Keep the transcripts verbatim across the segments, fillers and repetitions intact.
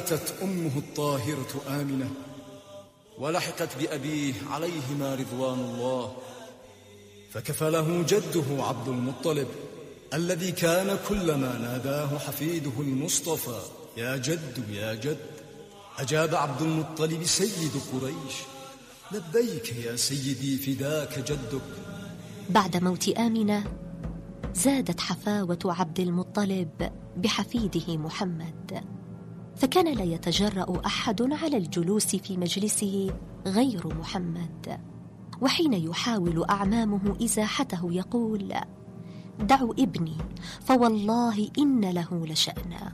ماتت أمه الطاهرة آمنة، ولحقت بأبيه عليهما رضوان الله، فكفله جده عبد المطلب الذي كان كلما ناداه حفيده المصطفى يا جد يا جد أجاب عبد المطلب سيد قريش لبيك يا سيدي فداك جدك. بعد موت آمنة زادت حفاوة عبد المطلب بحفيده محمد، فكان لا يتجرأ أحد على الجلوس في مجلسه غير محمد، وحين يحاول أعمامه إزاحته يقول دعوا ابني فوالله إن له لشأنا،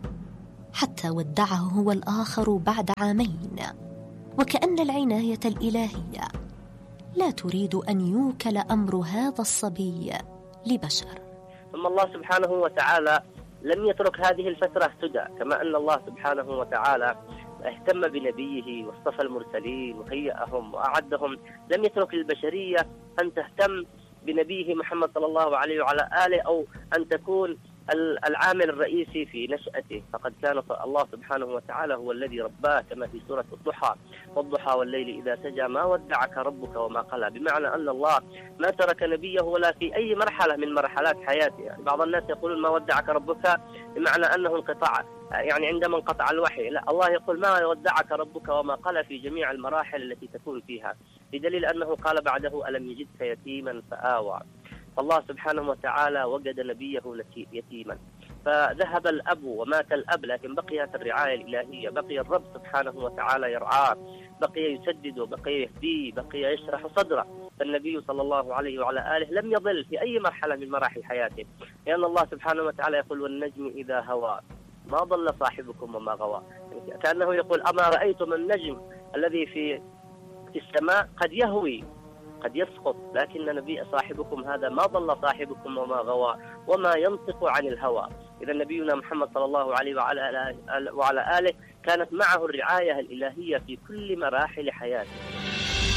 حتى ودعه هو الآخر بعد عامين، وكأن العناية الإلهية لا تريد أن يوكل أمر هذا الصبي لبشر. ثم الله سبحانه وتعالى لم يترك هذه الفترة سدى، كما أن الله سبحانه وتعالى اهتم بنبيه واصطفى المرسلين وهيئهم وأعدهم، لم يترك للبشرية أن تهتم بنبيه محمد صلى الله عليه وعلى آله أو أن تكون العامل الرئيسي في نشأته، فقد كان الله سبحانه وتعالى هو الذي رباه، كما في سورة الضحى والضحى والليل إذا سجى ما ودعك ربك وما قلى، بمعنى أن الله ما ترك نبيه ولا في أي مرحلة من مرحلات حياته. يعني بعض الناس يقولون ما ودعك ربك بمعنى أنه انقطاع، يعني عندما انقطع الوحي، لا، الله يقول ما ودعك ربك وما قلى في جميع المراحل التي تكون فيها، بدليل أنه قال بعده ألم يجدك يتيما فآوى. فالله سبحانه وتعالى وجد نبيه يتيما، فذهب الأب ومات الأب، لكن بقيت الرعاية الإلهية، بقي الرب سبحانه وتعالى يرعاه، بقي يسدده، بقي يهديه، بقي يشرح صدره. فالنبي صلى الله عليه وعلى آله لم يضل في أي مرحلة من مراحل حياته، لأن الله سبحانه وتعالى يقول والنجم إذا هوى ما ضل صاحبكم وما غوى، يعني كأنه يقول أما رأيتم النجم الذي في في السماء قد يهوي قد يسقط، لكن نبي صاحبكم هذا ما ضل صاحبكم وما غوى وما ينطق عن الهوى. إذا نبينا محمد صلى الله عليه وعلى آله كانت معه الرعاية الإلهية في كل مراحل حياته.